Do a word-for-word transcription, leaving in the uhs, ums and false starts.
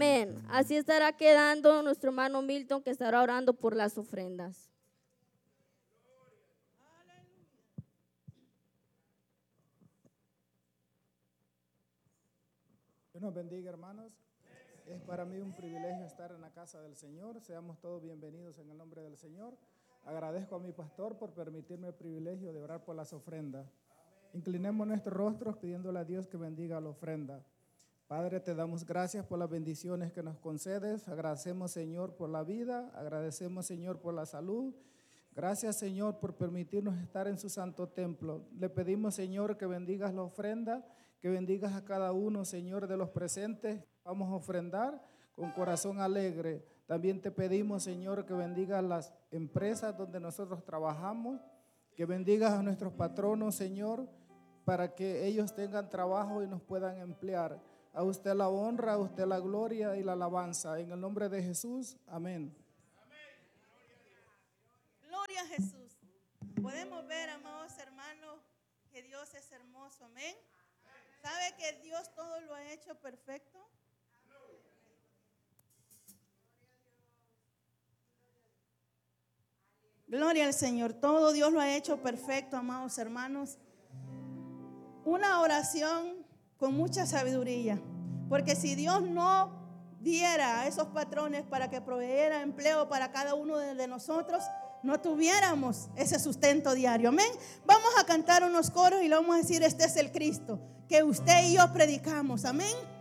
Amén. Así estará quedando nuestro hermano Milton, que estará orando por las ofrendas. Dios nos bendiga, hermanos. Es para mí un privilegio estar en la casa del Señor. Seamos todos bienvenidos en el nombre del Señor. Agradezco a mi pastor por permitirme el privilegio de orar por las ofrendas. Inclinemos nuestros rostros pidiéndole a Dios que bendiga la ofrenda. Padre, te damos gracias por las bendiciones que nos concedes. Agradecemos, Señor, por la vida. Agradecemos, Señor, por la salud. Gracias, Señor, por permitirnos estar en su santo templo. Le pedimos, Señor, que bendigas la ofrenda, que bendigas a cada uno, Señor, de los presentes. Vamos a ofrendar con corazón alegre. También te pedimos, Señor, que bendigas las empresas donde nosotros trabajamos, que bendigas a nuestros patronos, Señor, para que ellos tengan trabajo y nos puedan emplear. A usted la honra, a usted la gloria y la alabanza. En el nombre de Jesús, amén. Gloria a Jesús. Podemos ver, amados hermanos, que Dios es hermoso, amén. ¿Sabe que Dios todo lo ha hecho perfecto? Gloria al Señor, todo Dios lo ha hecho perfecto, amados hermanos. Una oración con mucha sabiduría, porque si Dios no diera a esos patrones para que proveyera empleo para cada uno de, de nosotros, no tuviéramos ese sustento diario, amén. Vamos a cantar unos coros y le vamos a decir: este es el Cristo que usted y yo predicamos, amén.